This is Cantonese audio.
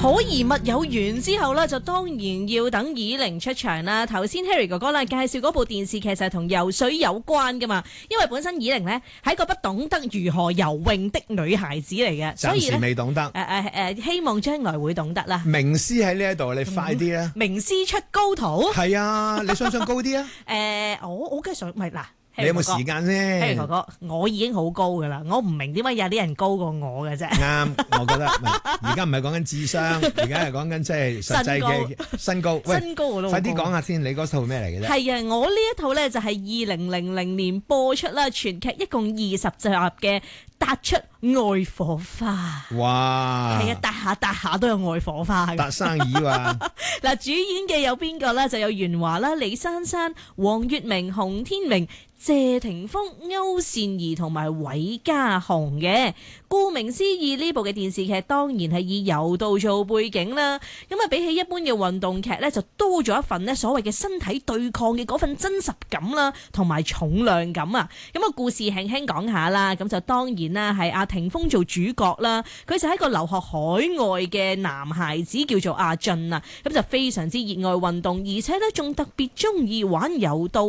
可疑密友完之後呢，就當然要等以玲出場啦。頭先 Harry 哥哥咧介紹嗰部電視劇就係同游水有關噶嘛，因為本身以玲呢係一個不懂得如何游泳的女孩子嚟嘅，所以暫時未懂得。 希望將來會懂得啦。 名師喺呢一度，你快啲啦！ 名師出高徒。 係啊，你想唔想高啲啊？ 我梗係想，咪嗱。 你有冇時間先 ？Harry 哥哥，我已經好高噶啦，我唔明點解有啲人高過我嘅啫。 啱，我覺得而家唔係講緊智商，而家係講緊即係實際嘅身高。 身高我都快啲講下先，你嗰套咩嚟嘅啫？ 係啊，我呢一套咧就係2000年播出啦，全劇一共20集嘅。搭出愛火花， 哇！ 係啊，搭下都有愛火花嘅。 搭生意啊！ 嗱，主演嘅有邊個咧？就有袁華啦、李珊珊、黃月明、洪天明、謝霆鋒、歐善儀同埋韋家雄嘅。顧名思義，呢部嘅電視劇當然係以柔道做背景啦。咁啊，比起一般嘅運動劇咧，就多咗一份咧所謂嘅身體對抗嘅嗰份真實感啦，同埋重量感啊。咁啊，故事輕輕講下啦。咁就當然啦，係阿霆鋒做主角啦。佢就係一個留學海外嘅男孩子，叫做阿俊啊。咁就非常之熱愛運動，而且咧仲特別中意玩柔道。